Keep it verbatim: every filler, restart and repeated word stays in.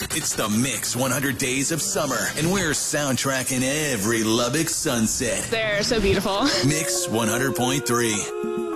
It's the Mix one hundred Days of Summer, and we're soundtracking every Lubbock sunset. They're so beautiful. Mix one hundred point three.